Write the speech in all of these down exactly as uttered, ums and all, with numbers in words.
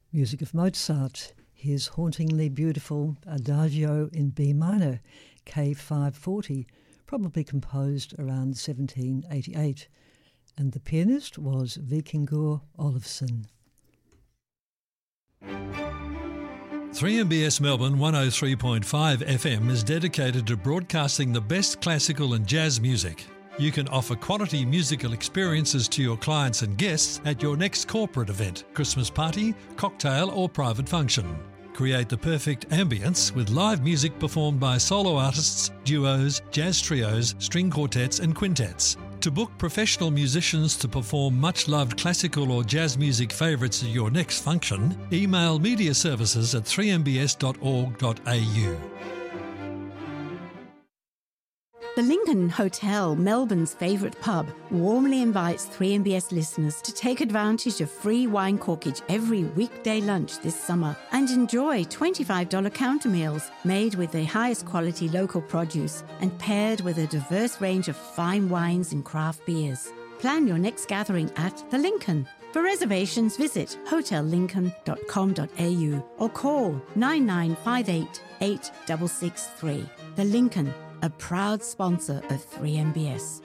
Music of Mozart, his hauntingly beautiful Adagio in B minor, K five forty, probably composed around seventeen eighty-eight. And the pianist was Vikingur Olafsson. three M B S Melbourne one oh three point five F M is dedicated to broadcasting the best classical and jazz music. You can offer quality musical experiences to your clients and guests at your next corporate event, Christmas party, cocktail or private function. Create the perfect ambience with live music performed by solo artists, duos, jazz trios, string quartets and quintets. To book professional musicians to perform much-loved classical or jazz music favourites at your next function, email media services at three m b s dot org dot a u. The Lincoln Hotel, Melbourne's favourite pub, warmly invites three M B S listeners to take advantage of free wine corkage every weekday lunch this summer and enjoy twenty-five dollars counter meals made with the highest quality local produce and paired with a diverse range of fine wines and craft beers. Plan your next gathering at The Lincoln. For reservations, visit hotel lincoln dot com dot a u or call nine nine five eight, eight six six three. The Lincoln, a proud sponsor of three M B S.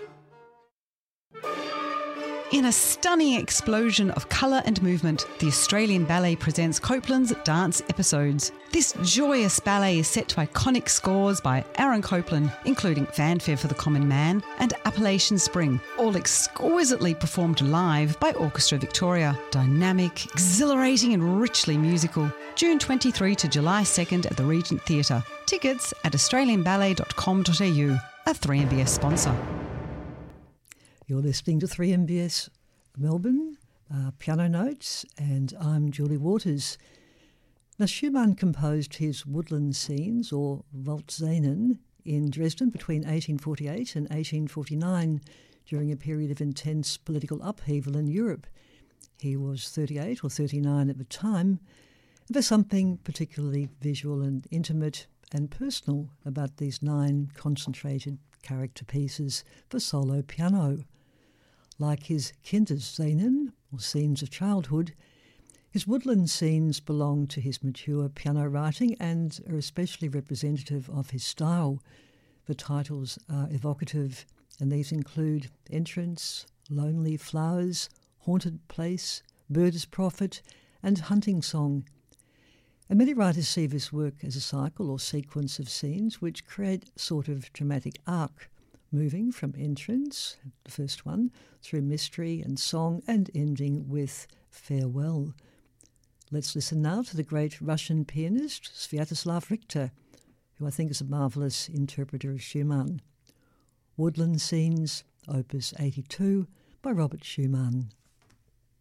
In a stunning explosion of colour and movement, the Australian Ballet presents Copeland's Dance Episodes. This joyous ballet is set to iconic scores by Aaron Copland, including Fanfare for the Common Man and Appalachian Spring, all exquisitely performed live by Orchestra Victoria. Dynamic, exhilarating and richly musical. June twenty-third to July second at the Regent Theatre. Tickets at australian ballet dot com dot a u, a three M B S sponsor. You're listening to three M B S Melbourne, uh, Piano Notes, and I'm Julie Waters. Now, Schumann composed his woodland scenes, or Waldscenen, in Dresden between eighteen forty-eight and eighteen forty-nine during a period of intense political upheaval in Europe. He was thirty-eight or thirty-nine at the time. There's something particularly visual and intimate and personal about these nine concentrated character pieces for solo piano. Like his Kinderscenen, or scenes of childhood, his woodland scenes belong to his mature piano writing and are especially representative of his style. The titles are evocative, and these include Entrance, Lonely Flowers, Haunted Place, Bird's Prophet, and Hunting Song. And many writers see this work as a cycle or sequence of scenes which create a sort of dramatic arc, moving from entrance, the first one, through mystery and song and ending with farewell. Let's listen now to the great Russian pianist Sviatoslav Richter, who I think is a marvellous interpreter of Schumann. Woodland Scenes, Opus eighty-two by Robert Schumann.